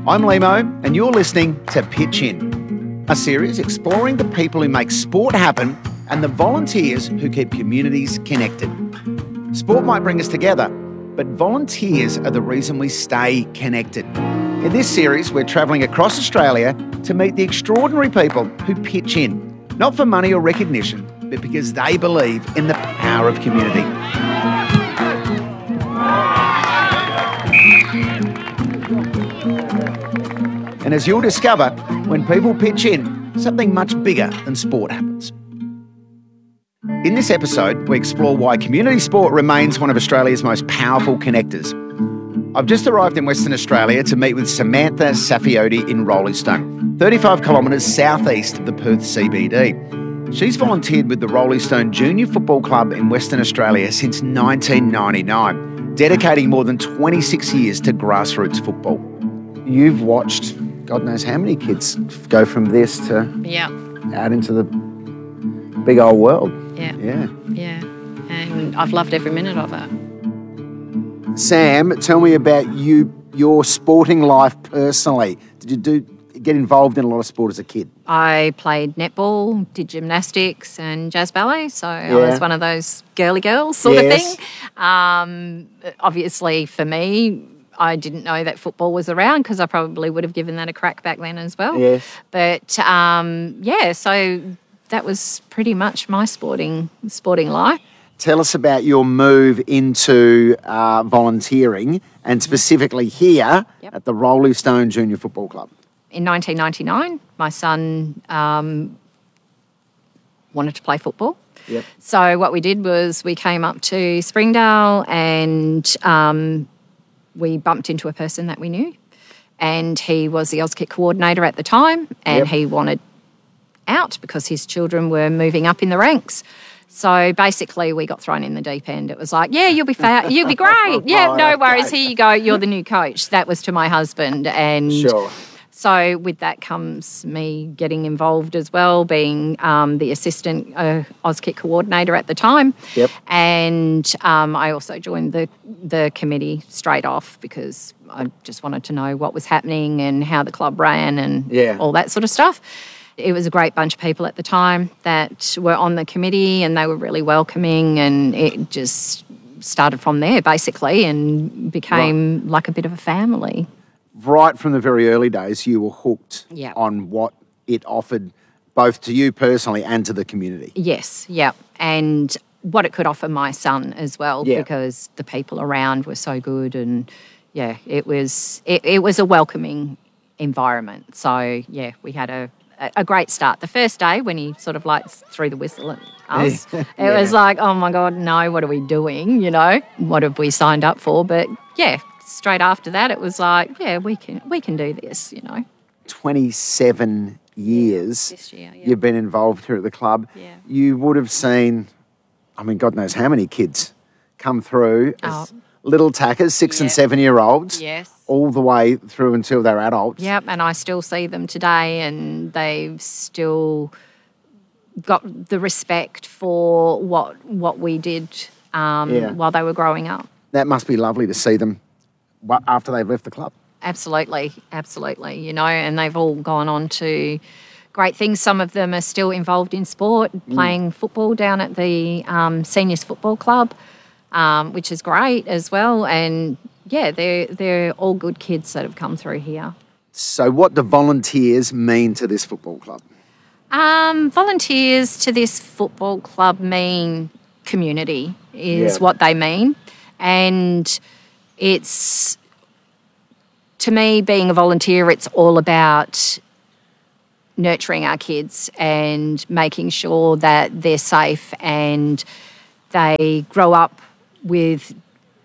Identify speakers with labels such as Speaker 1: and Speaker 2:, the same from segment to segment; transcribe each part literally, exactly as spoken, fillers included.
Speaker 1: I'm Limo, and you're listening to Pitch In, a series exploring the people who make sport happen and the volunteers who keep communities connected. Sport might bring us together, but volunteers are the reason we stay connected. In this series, we're travelling across Australia to meet the extraordinary people who pitch in, not for money or recognition, but because they believe in the power of community. And as you'll discover, when people pitch in, something much bigger than sport happens. In this episode, we explore why community sport remains one of Australia's most powerful connectors. I've just arrived in Western Australia to meet with Samantha Safioti in Roleystone, thirty-five kilometres southeast of the Perth C B D. She's volunteered with the Roleystone Junior Football Club in Western Australia since nineteen ninety-nine, dedicating more than twenty-six years to grassroots football. You've watched God knows how many kids go from this to
Speaker 2: yeah.
Speaker 1: out into the big old world.
Speaker 2: Yeah.
Speaker 1: Yeah.
Speaker 2: Yeah. And I've loved every minute of it.
Speaker 1: Sam, tell me about you, your sporting life personally. Did you do get involved in a lot of sport as a kid?
Speaker 2: I played netball, did gymnastics and jazz ballet, so
Speaker 1: Yeah.
Speaker 2: I was one of those girly girls sort
Speaker 1: Yes.
Speaker 2: of thing. Um, obviously, for me, I didn't know that football was around because I probably would have given that a crack back then as well.
Speaker 1: Yes.
Speaker 2: But, um, yeah, so that was pretty much my sporting sporting life.
Speaker 1: Tell us about your move into uh, volunteering and specifically here
Speaker 2: Yep.
Speaker 1: at the Roleystone Junior Football Club.
Speaker 2: In nineteen ninety-nine, my son um, wanted to play football.
Speaker 1: Yep.
Speaker 2: So what we did was we came up to Springdale and um, we bumped into a person that we knew, and he was the Auskick coordinator at the time, and
Speaker 1: Yep.
Speaker 2: he wanted out because his children were moving up in the ranks. So basically, we got thrown in the deep end. It was like, yeah, you'll be fa- you'll be great. Yeah,
Speaker 1: Oh,
Speaker 2: no
Speaker 1: okay.
Speaker 2: worries. Here you go. You're the new coach. That was to my husband, and
Speaker 1: Sure.
Speaker 2: so with that comes me getting involved as well, being um, the assistant uh, Auskick coordinator at the time.
Speaker 1: Yep.
Speaker 2: And um, I also joined the the committee straight off because I just wanted to know what was happening and how the club ran and
Speaker 1: Yeah.
Speaker 2: all that sort of stuff. It was a great bunch of people at the time that were on the committee, and they were really welcoming, and it just started from there basically and became like a bit of a family.
Speaker 1: Right from the very early days, you were hooked
Speaker 2: Yeah.
Speaker 1: on what it offered both to you personally and to the community.
Speaker 2: Yes, yeah. And what it could offer my son as well,
Speaker 1: Yeah.
Speaker 2: because the people around were so good, and yeah, it was it, it was a welcoming environment. So yeah, we had a, a great start. The first day when he sort of like threw the whistle at us,
Speaker 1: Yeah.
Speaker 2: it was like, oh my God, no, what are we doing? You know, what have we signed up for? But yeah, straight after that, it was like, yeah, we can we can do this, you know.
Speaker 1: twenty-seven years
Speaker 2: This year, yeah.
Speaker 1: you've been involved here at the club.
Speaker 2: Yeah.
Speaker 1: You would have seen, I mean, God knows how many kids come through as
Speaker 2: Oh.
Speaker 1: little tackers, six and
Speaker 2: Yeah.
Speaker 1: seven-year-olds,
Speaker 2: Yes.
Speaker 1: all the way through until they're adults.
Speaker 2: Yep, and I still see them today, and they've still got the respect for what what we did um,
Speaker 1: Yeah.
Speaker 2: while they were growing up.
Speaker 1: That must be lovely to see them wa- after they've left the club.
Speaker 2: Absolutely, absolutely, you know, and they've all gone on to great things. Some of them are still involved in sport, playing football down at the um, Seniors Football Club, um, which is great as well. And yeah, they're, they're all good kids that have come through here.
Speaker 1: So what do volunteers mean to this football club?
Speaker 2: Um, volunteers to this football club mean community is
Speaker 1: Yeah.
Speaker 2: what they mean. And it's, to me, being a volunteer, it's all about nurturing our kids and making sure that they're safe and they grow up with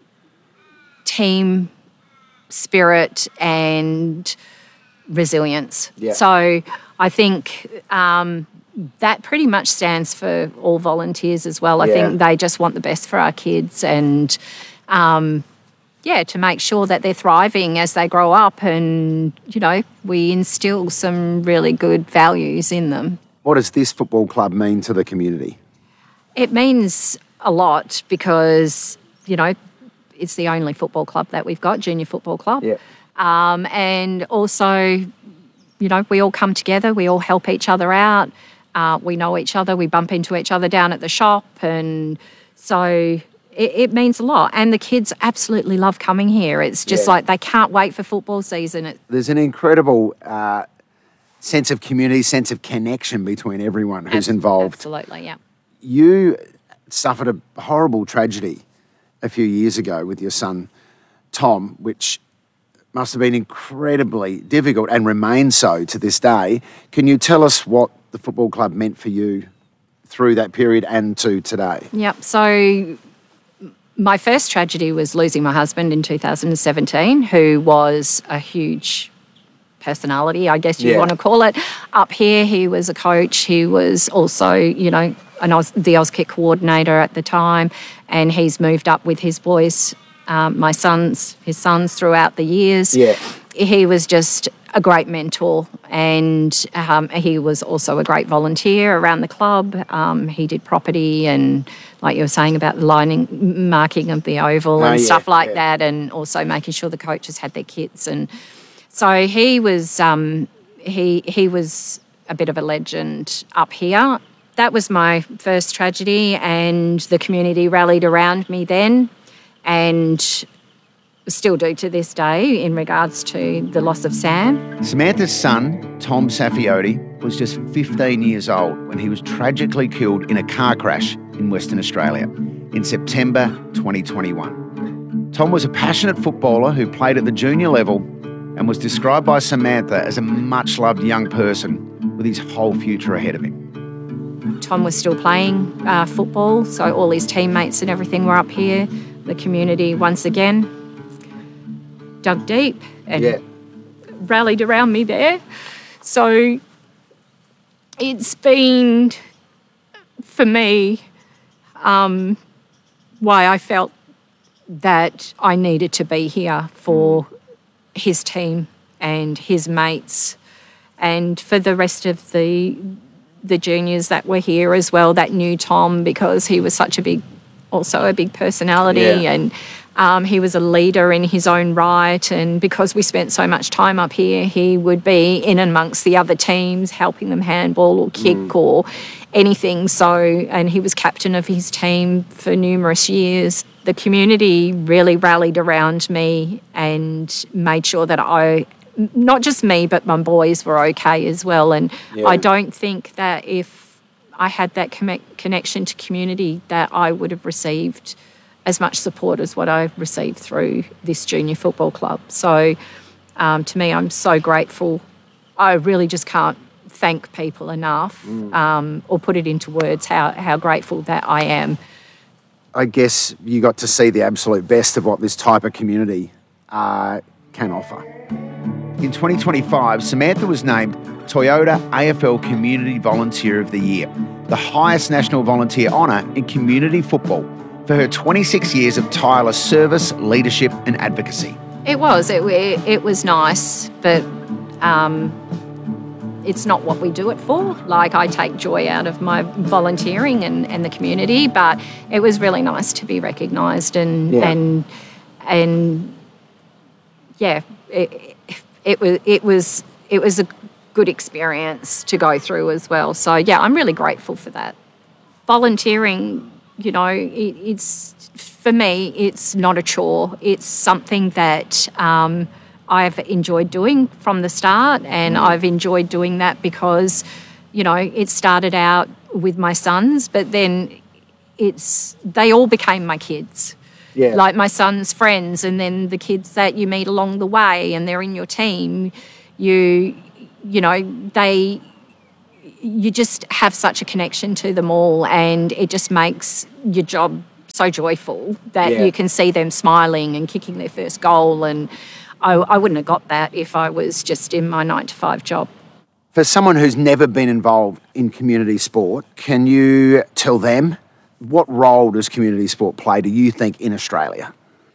Speaker 2: team spirit and resilience.
Speaker 1: Yeah.
Speaker 2: So I think um, that pretty much stands for all volunteers as well. I
Speaker 1: Yeah.
Speaker 2: think they just want the best for our kids and, um, yeah, to make sure that they're thriving as they grow up and, you know, we instill some really good values in them.
Speaker 1: What does this football club mean to the community?
Speaker 2: It means a lot because, you know, it's the only football club that we've got, junior football club.
Speaker 1: Yeah.
Speaker 2: Um, and also, you know, we all come together, we all help each other out. Uh, we know each other, we bump into each other down at the shop. And so it, it means a lot. And the kids absolutely love coming here. It's just
Speaker 1: Yeah.
Speaker 2: like they can't wait for football season. It,
Speaker 1: There's an incredible uh, sense of community, sense of connection between everyone who's
Speaker 2: ab-
Speaker 1: involved.
Speaker 2: Absolutely, yeah.
Speaker 1: You suffered a horrible tragedy a few years ago with your son, Tom, which must have been incredibly difficult and remains so to this day. Can you tell us what the football club meant for you through that period and to today?
Speaker 2: Yep. So my first tragedy was losing my husband in two thousand seventeen, who was a huge personality, I guess you
Speaker 1: Yeah.
Speaker 2: want to call it. Up here, he was a coach. He was also, you know, an Oz, the Auskick coordinator at the time, and he's moved up with his boys, um, my sons, his sons throughout the years.
Speaker 1: Yeah.
Speaker 2: He was just a great mentor, and um, he was also a great volunteer around the club. Um, he did property and, like you were saying, about the lining, marking of the oval and
Speaker 1: Oh, yeah,
Speaker 2: stuff like
Speaker 1: yeah.
Speaker 2: that, and also making sure the coaches had their kits. And so he was um, he he was a bit of a legend up here. That was my first tragedy, and the community rallied around me then, and still do to this day in regards to the loss of Sam.
Speaker 1: Samantha's son, Tom Saffioti, was just fifteen years old when he was tragically killed in a car crash in Western Australia in September twenty twenty-one. Tom was a passionate footballer who played at the junior level and was described by Samantha as a much-loved young person with his whole future ahead of him.
Speaker 2: Tom was still playing uh, football, so all his teammates and everything were up here. The community, once again, dug deep and
Speaker 1: Yeah.
Speaker 2: rallied around me there. So it's been, for me, um, why I felt that I needed to be here for his team and his mates, and for the rest of the the juniors that were here as well that knew Tom, because he was such a big, also a big personality.
Speaker 1: Yeah.
Speaker 2: And um, he was a leader in his own right. And because we spent so much time up here, he would be in amongst the other teams, helping them handball or kick mm. or anything. So, and he was captain of his team for numerous years. The community really rallied around me and made sure that I, not just me, but my boys were okay as well. And
Speaker 1: Yeah.
Speaker 2: I don't think that if I had that con- connection to community that I would have received as much support as what I've received through this junior football club. So um, to me, I'm so grateful. I really just can't thank people enough mm. um, or put it into words how, how grateful that I am.
Speaker 1: I guess you got to see the absolute best of what this type of community uh, can offer. In twenty twenty-five, Samantha was named Toyota A F L Community Volunteer of the Year, the highest national volunteer honour in community football, for her twenty-six years of tireless service, leadership and advocacy.
Speaker 2: It was. It, it, it was nice, but um, it's not what we do it for. Like, I take joy out of my volunteering and, and the community, but it was really nice to be recognised and,
Speaker 1: yeah.
Speaker 2: and, and yeah, it, it was, it was, it was a good experience to go through as well. So yeah, I'm really grateful for that. Volunteering, you know, it, it's, for me, it's not a chore. It's something that um, I've enjoyed doing from the start, and mm. I've enjoyed doing that because, you know, it started out with my sons, but then it's, they all became my kids.
Speaker 1: Yeah.
Speaker 2: Like my son's friends, and then the kids that you meet along the way and they're in your team, you, you know, they, you just have such a connection to them all, and it just makes your job so joyful that
Speaker 1: yeah.
Speaker 2: you can see them smiling and kicking their first goal. And I, I wouldn't have got that if I was just in my nine to five job.
Speaker 1: For someone who's never been involved in community sport, can you tell them, what role does community sport play, do you think, in Australia?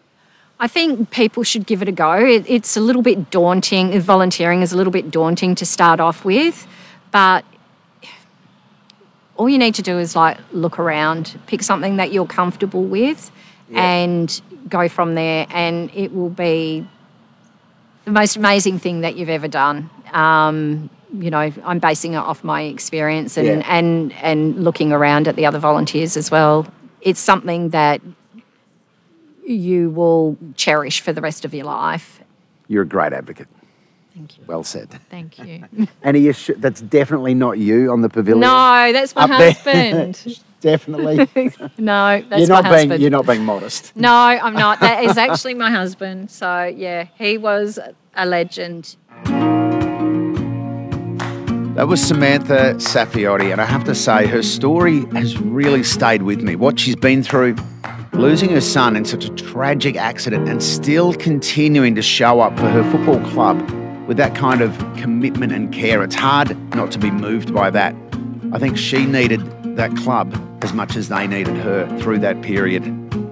Speaker 2: I think people should give it a go. It, it's a little bit daunting. Volunteering is a little bit daunting to start off with, but all you need to do is like look around, pick something that you're comfortable with,
Speaker 1: Yeah.
Speaker 2: and go from there. And it will be the most amazing thing that you've ever done. Um, you know, I'm basing it off my experience and,
Speaker 1: Yeah.
Speaker 2: and, and looking around at the other volunteers as well. It's something that you will cherish for the rest of your life.
Speaker 1: You're a great advocate.
Speaker 2: Thank you.
Speaker 1: Well said.
Speaker 2: Thank you.
Speaker 1: And are you sh- that's definitely not you on the pavilion?
Speaker 2: No, that's my
Speaker 1: Up there?
Speaker 2: husband.
Speaker 1: Definitely.
Speaker 2: No, that's
Speaker 1: you're
Speaker 2: my
Speaker 1: not
Speaker 2: husband.
Speaker 1: being you're not being modest.
Speaker 2: No, I'm not. That is actually my husband. So, yeah, he was a legend.
Speaker 1: That was Samantha Saffioti, and I have to say her story has really stayed with me. What she's been through, losing her son in such a tragic accident and still continuing to show up for her football club with that kind of commitment and care. It's hard not to be moved by that. I think she needed that club as much as they needed her through that period.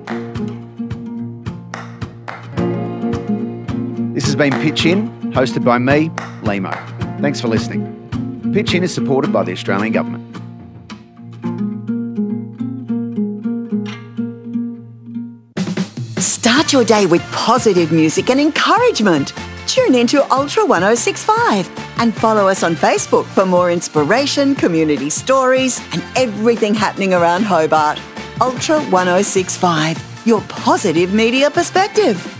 Speaker 1: This has been Pitch In, hosted by me, Limo. Thanks for listening. Pitch In is supported by the Australian Government.
Speaker 3: Start your day with positive music and encouragement. Tune into Ultra one oh six point five and follow us on Facebook for more inspiration, community stories, and everything happening around Hobart. Ultra one oh six point five, your positive media perspective.